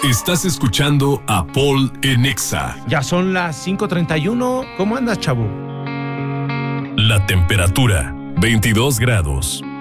Estás escuchando a Paul en Exa. Ya son las 5:31. ¿Cómo andas, chavo? La temperatura, 22 grados.